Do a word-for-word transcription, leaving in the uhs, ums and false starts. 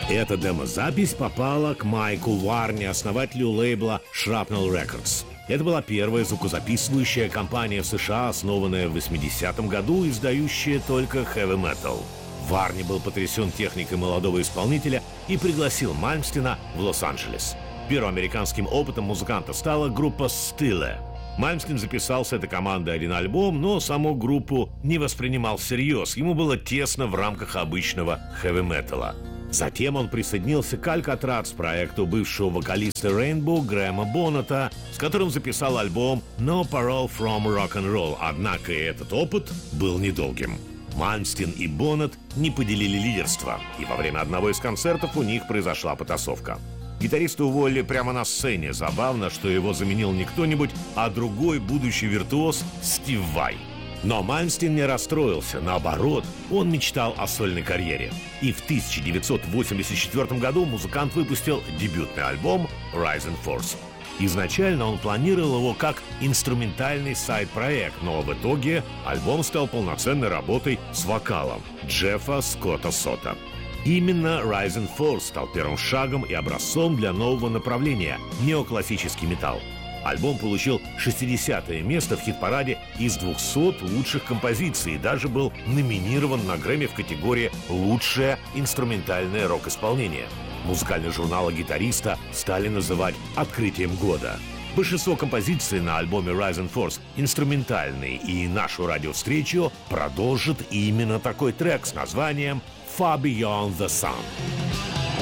Эта демозапись попала к Майку Варни, основателю лейбла Shrapnel Records. Это была первая звукозаписывающая компания в США, основанная в восьмидесятом году, издающая только хэви-метал. Варни был потрясен техникой молодого исполнителя и пригласил Мальмстена в Лос-Анджелес. Первым американским опытом музыканта стала группа Stille. Мальмстен записал с этой командой один альбом, но саму группу не воспринимал всерьез. Ему было тесно в рамках обычного хэви-металла. Затем он присоединился к Алькатрац, проекту бывшего вокалиста Rainbow Грэма Боннета, с которым записал альбом No Parole from Rock'n'Roll. Однако этот опыт был недолгим. Мальмстен и Боннет не поделили лидерство, и во время одного из концертов у них произошла потасовка. Гитариста уволили прямо на сцене. Забавно, что его заменил не кто-нибудь, а другой будущий виртуоз Стив Vai. Но Мальмстен не расстроился. Наоборот, он мечтал о сольной карьере. И в тысяча девятьсот восемьдесят четвёртом году музыкант выпустил дебютный альбом Rising Force. Изначально он планировал его как инструментальный сайд-проект, но в итоге альбом стал полноценной работой с вокалом Джеффа Скотта Сота. Именно Rising Force стал первым шагом и образцом для нового направления – неоклассический металл. Альбом получил шестидесятое место в хит-параде из двухсот лучших композиций и даже был номинирован на Грэмми в категории «Лучшее инструментальное рок-исполнение». Музыкальные журналы гитариста стали называть открытием года. Большинство композиций на альбоме Rising Force инструментальные, и нашу радиовстречу продолжит именно такой трек с названием «Far Beyond the Sun».